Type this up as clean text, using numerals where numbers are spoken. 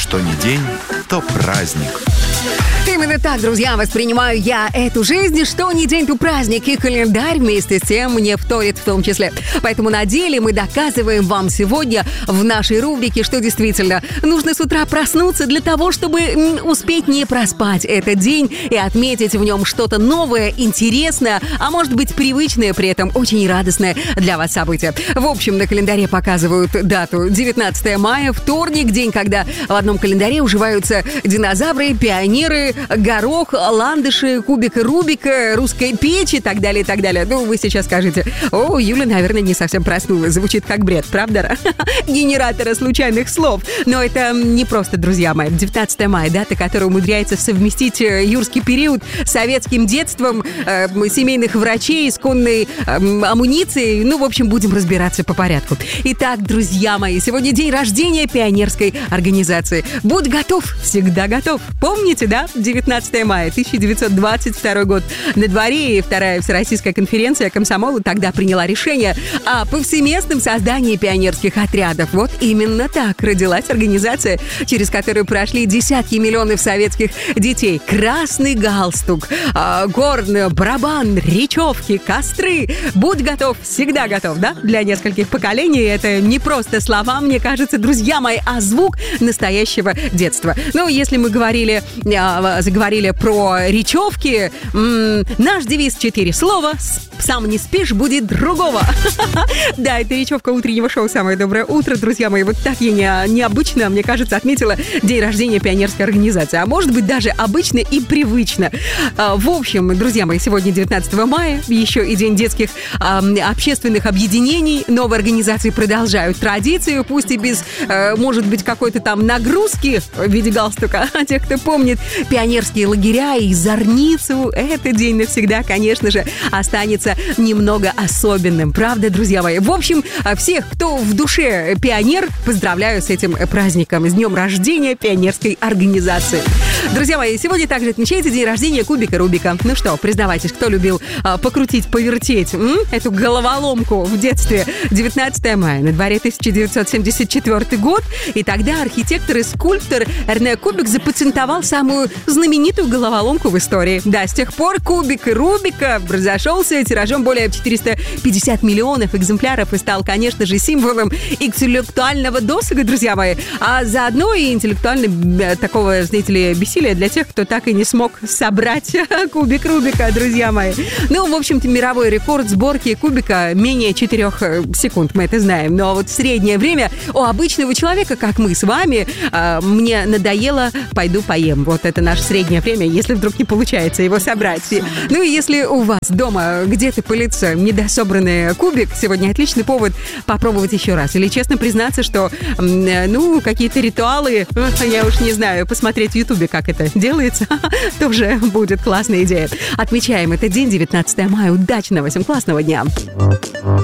что ни день, то праздник. Именно так, друзья, воспринимаю я эту жизнь. Что ни день, то праздник. И календарь вместе с тем мне вторит в том числе. Поэтому на деле мы доказываем вам сегодня в нашей рубрике, что действительно нужно с утра проснуться для того, чтобы успеть не проспать этот день и отметить в нем что-то новое, интересное, а может быть привычное, при этом очень радостное для вас событие. В общем, на календаре показывают дату 19 мая, вторник, день, когда в одном календаре уживаются динозавры, пионеры, горох, ландыши, кубик Рубика, русская печь и так далее, и так далее. Ну, вы сейчас скажете: о, Юля, наверное, не совсем проснулась. Звучит как бред, правда? Генератора случайных слов. Но это не просто, друзья мои. 19 мая, дата, которая умудряется совместить юрский период с советским детством, семейных врачей, исконной амуницией. Ну, в общем, будем разбираться по порядку. Итак, друзья мои, сегодня день рождения пионерской организации. Будь готов, всегда готов. Помните, да? 19 мая 1922 год. На дворе, и вторая Всероссийская конференция комсомола тогда приняла решение о повсеместном создании пионерских отрядов. Вот именно так родилась организация, через которую прошли десятки миллионов советских детей. Красный галстук, горн, барабан, речевки, костры. Будь готов, всегда готов, да? Для нескольких поколений это не просто слова, мне кажется, друзья мои, а звук настоящего детства. Ну, если мы заговорили про речевки, наш девиз 4 слова: «Сам не спишь, будет другого». Да, это речевка утреннего шоу «Самое доброе утро», друзья мои. Вот так я необычно, мне кажется, отметила день рождения пионерской организации. А может быть, даже обычно и привычно. В общем, друзья мои, сегодня 19 мая, еще и день детских общественных объединений. Новые организации продолжают традицию, пусть и без, может быть, какой-то там нагрузки в виде галстука. А тех, кто помнит пионерские лагеря и Зорницу, этот день навсегда, конечно же, останется немного особенным. Правда, друзья мои? В общем, всех, кто в душе пионер, поздравляю с этим праздником, с днем рождения пионерской организации. Друзья мои, сегодня также отмечается день рождения кубика Рубика. Ну что, признавайтесь, кто любил покрутить, повертеть эту головоломку в детстве? 19 мая, на дворе 1974 год, и тогда архитектор и скульптор Эрне Кубик запатентовал самую знаменитую головоломку в истории. Да, с тех пор кубик Рубика разошелся тиражом более 450 миллионов экземпляров и стал, конечно же, символом интеллектуального досуга, друзья мои, а заодно и интеллектуально такого, знаете ли, бессилия для тех, кто так и не смог собрать кубик Рубика, друзья мои. Ну, в общем-то, мировой рекорд сборки кубика менее 4 секунд, мы это знаем. Но вот среднее время у обычного человека, как мы с вами, мне надоело, пойду поем. Вот это наше среднее время, если вдруг не получается его собрать. Ну и если у вас дома где-то пылится недособранный кубик, сегодня отличный повод попробовать еще раз. Или честно признаться, что, какие-то ритуалы, я уж не знаю, посмотреть в Ютубе, как это делается, тоже будет классная идея. Отмечаем этот день, 19 мая. Удачного всем классного дня!